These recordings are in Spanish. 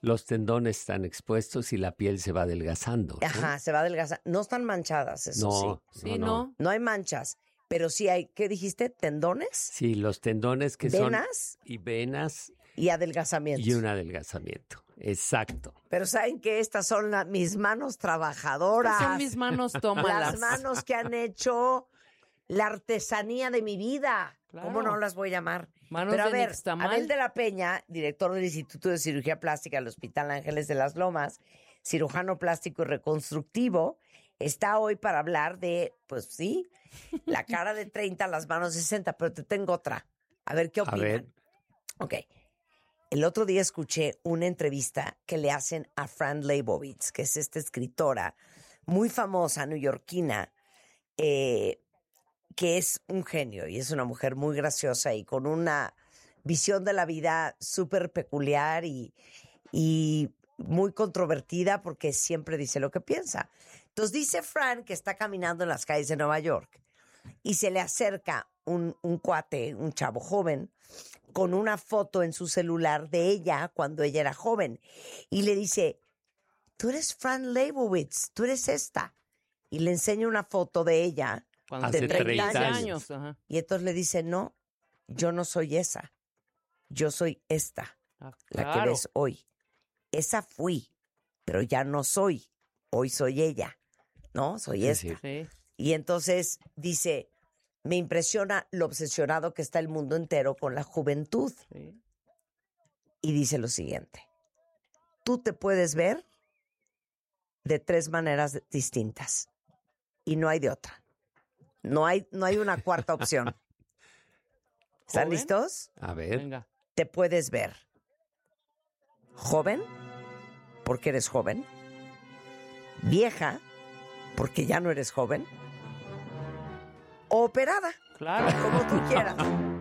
los tendones están expuestos y la piel se va adelgazando, ¿no? Ajá, se va adelgazando. No están manchadas, eso sí. No hay manchas, pero sí hay, ¿qué dijiste? ¿Tendones? Sí, los tendones que ¿Venas? son... Venas. Y adelgazamiento. Y un adelgazamiento, exacto. Pero ¿saben que estas son mis manos trabajadoras? Son mis manos, tómalas. Las manos que han hecho la artesanía de mi vida. Claro. ¿Cómo no las voy a llamar? Manos Pero a de ver, nixtamal. Abel de la Peña, director del Instituto de Cirugía Plástica del Hospital Ángeles de las Lomas, cirujano plástico y reconstructivo, está hoy para hablar de, pues sí, la cara de 30, las manos de 60, pero te tengo otra. A ver, ¿qué opinan? A ver. Ok. El otro día escuché una entrevista que le hacen a Fran Lebowitz, que es esta escritora muy famosa, neoyorquina, que es un genio y es una mujer muy graciosa y con una visión de la vida súper peculiar y muy controvertida porque siempre dice lo que piensa. Entonces dice Fran que está caminando en las calles de Nueva York y se le acerca un cuate, un chavo joven, con una foto en su celular de ella cuando ella era joven. Y le dice, tú eres Fran Lebowitz, tú eres esta. Y le enseña una foto de ella Cuando hace de 30 años. Ajá. Y entonces le dice, no, yo no soy esa. Yo soy esta, la que ves hoy. Esa fui, pero ya no soy. Hoy soy ella, ¿no? Soy esta. Sí. Y entonces dice, me impresiona lo obsesionado que está el mundo entero con la juventud. Sí. Y dice lo siguiente, tú te puedes ver de 3 maneras distintas y no hay de otra. No hay una cuarta opción. ¿Están ¿Joven? listos? A ver. Venga. Te puedes ver joven, porque eres joven, vieja, porque ya no eres joven, o operada, Claro. como tú quieras.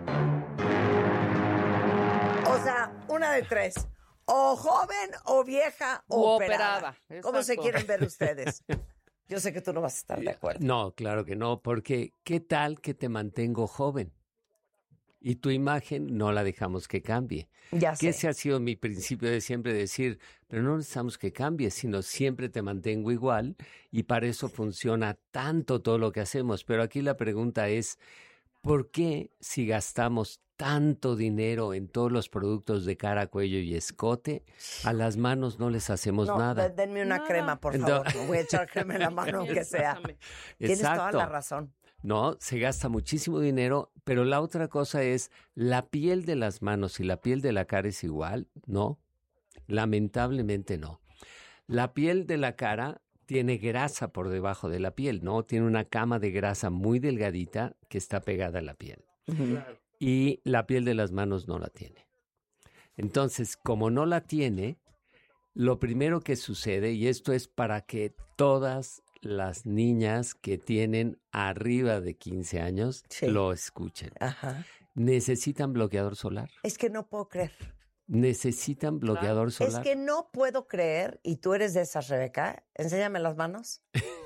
O sea, una de 3. O joven, o vieja, o operada. ¿Cómo se Exacto. quieren ver ustedes? Yo sé que tú no vas a estar de acuerdo. No, claro que no, porque ¿qué tal que te mantengo joven? Y tu imagen no la dejamos que cambie. Ya Que sé. ese ha sido mi principio de siempre decir, pero no necesitamos que cambie, sino siempre te mantengo igual y para eso funciona tanto todo lo que hacemos. Pero aquí la pregunta es, ¿por qué si gastamos tanto dinero en todos los productos de cara, cuello y escote, a las manos no les hacemos No, nada? denme una Nada. crema, por favor. Me voy a echar crema en la mano, aunque sea. Pásame. Tienes toda Exacto. la razón. No, se gasta muchísimo dinero, pero la otra cosa es, ¿la piel de las manos y la piel de la cara es igual? No, lamentablemente no. La piel de la cara tiene grasa por debajo de la piel, ¿no? Tiene una cama de grasa muy delgadita que está pegada a la piel. Y la piel de las manos no la tiene. Entonces, como no la tiene, lo primero que sucede, y esto es para que todas las niñas que tienen arriba de 15 años Sí. lo escuchen. Ajá. Necesitan bloqueador solar. Es que no puedo creer. Necesitan bloqueador solar. Es que no puedo creer, y tú eres de esas, Rebeca. Enséñame las manos.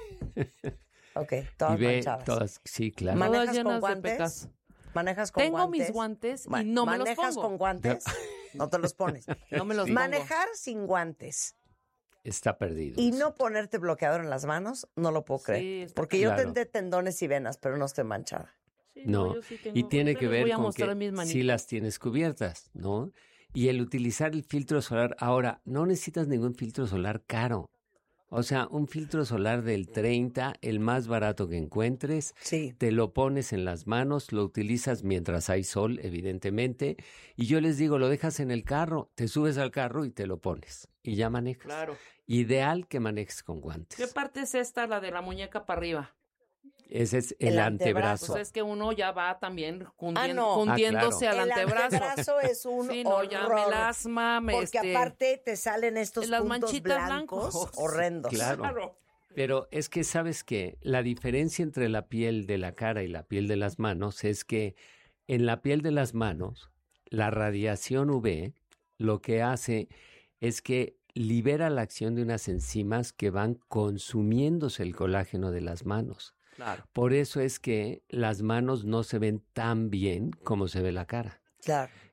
Ok, todas Y ve manchadas. todas, sí, claro. Todas ¿Manejas con llenas de guantes? pecas. ¿Manejas con Tengo guantes? mis guantes y no me los ¿Manejas pongo. con guantes? No te los pones. No me los pongo. Manejar sin guantes Está perdido. y eso. no ponerte bloqueador en las manos, no lo puedo Sí, creer. está Porque yo claro. tendré tendones y venas, pero no estoy manchada. Sí, No, yo sí tengo. y tiene Ahorita que les ver voy a con mostrar que mis manitas. sí las tienes cubiertas, ¿no? Y el utilizar el filtro solar, ahora, no necesitas ningún filtro solar caro. O sea, un filtro solar del 30, el más barato que encuentres, Sí. te lo pones en las manos, lo utilizas mientras hay sol, evidentemente, y yo les digo, lo dejas en el carro, te subes al carro y te lo pones, y ya manejas. Claro. Ideal que manejes con ¿Qué guantes. parte es esta, la de la muñeca para arriba? Ese es El el antebrazo. antebrazo. Pues es que uno ya va también no. cundiéndose Ah, al El antebrazo. antebrazo es un Sí, no, ya horror. melasma, Porque aparte te salen estos las puntos manchitas blancos blancos. horrendos. Claro. Pero es que sabes que la diferencia entre la piel de la cara y la piel de las manos es que en la piel de las manos, la radiación UV lo que hace es que libera la acción de unas enzimas que van consumiéndose el colágeno de las manos. Claro. Por eso es que las manos no se ven tan bien como se ve la cara. Claro.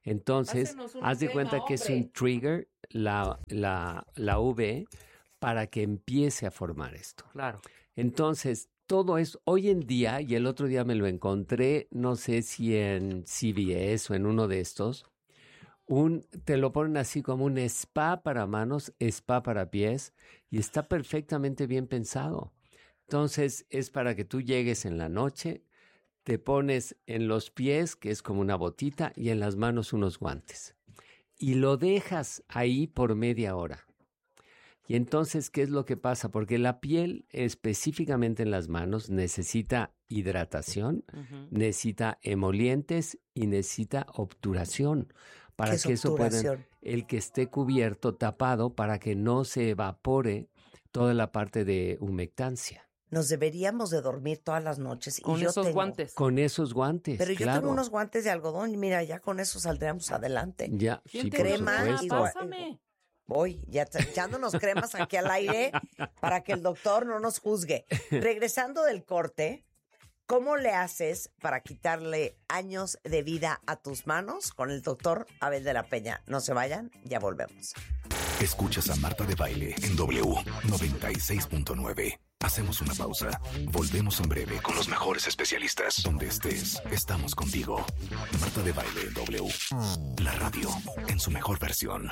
Entonces, Hácenos una haz de crema, cuenta que es hombre. un trigger, la UV, para que empiece a formar esto. Claro. Entonces, todo es hoy en día, y el otro día me lo encontré, no sé si en CVS o en uno de estos, te lo ponen así como un spa para manos, spa para pies, y está perfectamente bien pensado. Entonces, es para que tú llegues en la noche, te pones en los pies, que es como una botita, y en las manos unos guantes. Y lo dejas ahí por media hora. Y entonces, ¿qué es lo que pasa? Porque la piel, específicamente en las manos, necesita hidratación, necesita emolientes y necesita obturación. Para ¿Qué es que eso pueda, obturación? el que esté cubierto, tapado, para que no se evapore toda la parte de humectancia. Nos deberíamos de dormir todas las noches. Con y yo esos tengo, guantes. Con esos guantes, Pero yo claro. tengo unos guantes de algodón y mira, ya con eso saldríamos adelante. Ya, ¿Quién sí, te por crema dio? supuesto. Pásame. Voy, ya echándonos cremas aquí al aire para que el doctor no nos juzgue. Regresando del corte, ¿cómo le haces para quitarle años de vida a tus manos? Con el doctor Abel de la Peña. No se vayan, ya volvemos. Escuchas a Marta de Baile en W 96.9. Hacemos una pausa. Volvemos en breve con los mejores especialistas. Donde estés, estamos contigo. Marta de Baile en W. La radio en su mejor versión.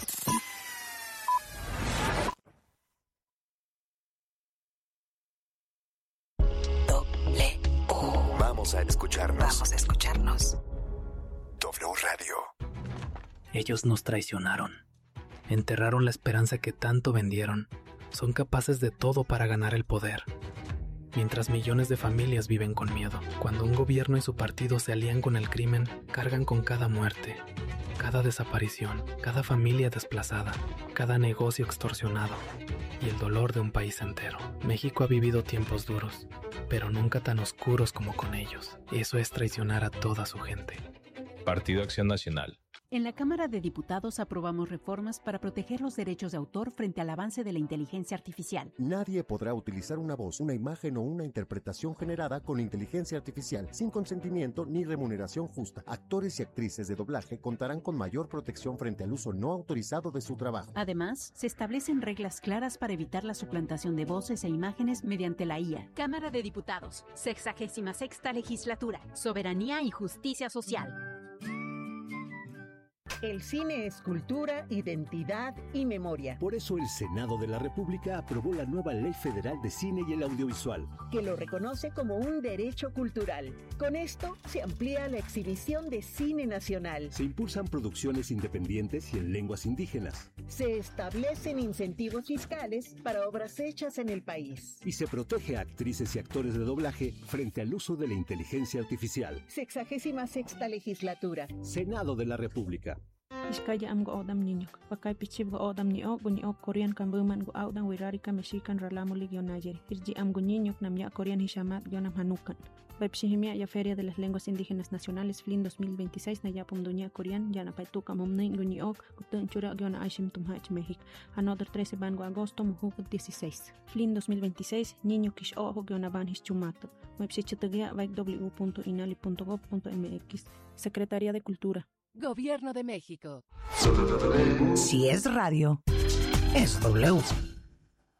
Vamos a escucharnos. W Radio. Ellos nos traicionaron. Enterraron la esperanza que tanto vendieron. Son capaces de todo para ganar el poder. Mientras millones de familias viven con miedo. Cuando un gobierno y su partido se alían con el crimen, cargan con cada muerte, cada desaparición, cada familia desplazada, cada negocio extorsionado y el dolor de un país entero. México ha vivido tiempos duros, pero nunca tan oscuros como con ellos. Eso es traicionar a toda su gente. Partido Acción Nacional. En la Cámara de Diputados aprobamos reformas para proteger los derechos de autor frente al avance de la inteligencia artificial. Nadie podrá utilizar una voz, una imagen o una interpretación generada con inteligencia artificial sin consentimiento ni remuneración justa. Actores y actrices de doblaje contarán con mayor protección frente al uso no autorizado de su trabajo. Además, se establecen reglas claras para evitar la suplantación de voces e imágenes mediante la IA. Cámara de Diputados, 66ª Legislatura, Soberanía y Justicia Social. El cine es cultura, identidad y memoria. Por eso el Senado de la República aprobó la nueva Ley Federal de Cine y el Audiovisual, que lo reconoce como un derecho cultural. Con esto se amplía la exhibición de cine nacional. Se impulsan producciones independientes y en lenguas indígenas. Se establecen incentivos fiscales para obras hechas en el país. Y se protege a actrices y actores de doblaje frente al uso de la inteligencia artificial. 66ª Legislatura. Senado de la República. Iskaya am go odam niño, pakay pichib go odam ni o Korean kambuman go audan wirarika mexican ralamo ligionayer. Irji am go niño nam ya Korean hishamat yonam hanukan. Baipshihimia ya Feria de las Lenguas Indígenas Nacionales FLIN 2026 na yapum dunya Korean yana paituka momnin guni ok gutun chura yona aishim tumhach México. Another 13 ban go agosto mujuk 16. FLIN 2026 niño kish ojo yona ban hischumato. Baipshichatagia vaik w.inali.gov.mx. Secretaría de Cultura. Gobierno de México. Si es radio, es W.